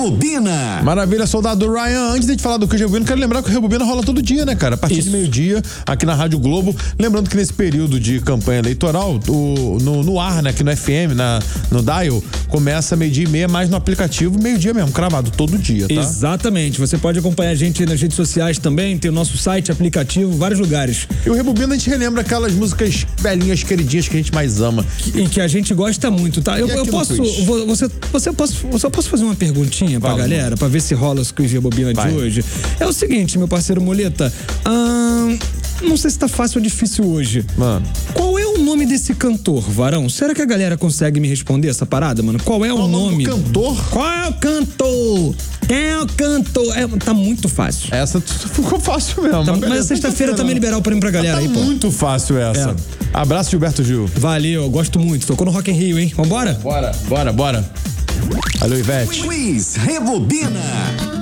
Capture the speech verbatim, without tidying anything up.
Rebobina. Maravilha, soldado Ryan. Antes de gente falar do Quiz Rebobina, quero lembrar que o Rebobina rola todo dia, né, cara? A partir Isso. de meio-dia, aqui na Rádio Globo. Lembrando que nesse período de campanha eleitoral, o, no, no ar, né, aqui no F M, na, no Dial, começa meio-dia e meia, mas no aplicativo, meio-dia mesmo, cravado, todo dia, tá? Exatamente. Você pode acompanhar a gente nas redes sociais também, tem o nosso site, aplicativo, vários lugares. E o Rebobina a gente relembra aquelas músicas velhinhas, queridinhas que a gente mais ama. E que a gente gosta muito, tá? Eu, eu posso, você, você posso, eu só posso fazer uma perguntinha pra Fala, galera, mano. pra ver se rola os Quiz Rebobina de hoje. É o seguinte, meu parceiro Muleta, hum, não sei se tá fácil ou difícil hoje. Mano. Qual é o nome desse cantor, Varão? Será que a galera consegue me responder essa parada, mano? Qual é o, Qual nome? O cantor? Qual é o cantor? Quem é o cantor? É, tá muito fácil. Essa ficou fácil mesmo. Tá, mas sexta-feira também liberar o prêmio pra galera tá aí, pô. Muito fácil essa. É. Abraço, Gilberto Gil. Valeu, gosto muito. Tocou no Rock in Rio, hein? Vambora? Bora, bora, bora. Valeu, Ivete. Quiz Rebobina.